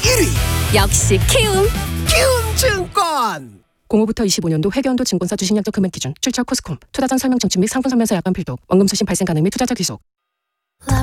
1위 역시 키움. 키움증권. 05부터 25년도 회계연도 증권사 주식약정 금액 기준 출처 코스콤 투자전 설명 청취 및 상품 설명서 약관 필독 원금 수신 발생 가능 및 투자자 귀속